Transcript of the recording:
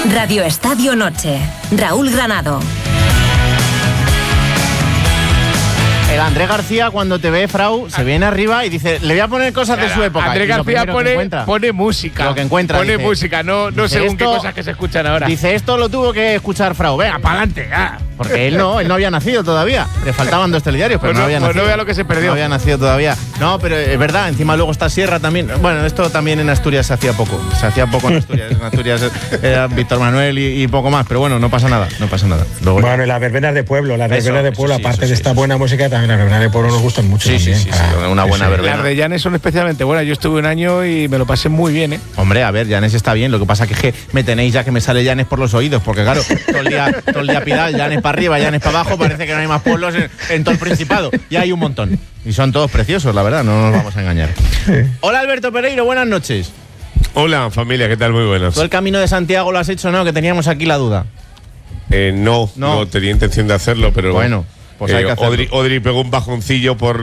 Radio Estadio Noche. Raúl Granado. El Andrés García, cuando te ve, Frau, se viene arriba y dice, le voy a poner cosas de su época. Andrés García pone música. Lo que encuentra. Pone dice, música, no según qué cosas que se escuchan ahora. Dice, esto lo tuvo que escuchar Frau. Venga, pa'lante. Porque él no había nacido todavía. Le faltaban 2 telediarios, pero no había nacido. No vea lo que se perdió. No había nacido todavía. No, pero es verdad, encima luego está Sierra también. Bueno, esto también en Asturias se hacía poco. Se hacía poco en Asturias. En Asturias era Víctor Manuel y poco más. Pero bueno, no pasa nada. Luego, bueno, y las verbenas de pueblo. Aparte de esta buena música, también las verbenas de pueblo nos gustan mucho. Sí, una buena verbena. Las de Llanes son especialmente buenas. Yo estuve un año y me lo pasé muy bien, ¿eh? Hombre, a ver, Llanes está bien. Lo que pasa es que me tenéis ya que me sale Llanes por los oídos. Porque claro, todo el día Pidal, Llanes para arriba, Llanes para abajo. Parece que no hay más pueblos en todo el Principado. Y hay un montón. Y son todos preciosos, la verdad. No nos vamos a engañar. Hola, Alberto Pereiro. Buenas noches. Hola, familia. ¿Qué tal? Muy buenas. ¿Tú el Camino de Santiago lo has hecho, no? Que teníamos aquí la duda. No tenía intención de hacerlo, pero bueno. Pues hay que hacerlo. Odri pegó un bajoncillo por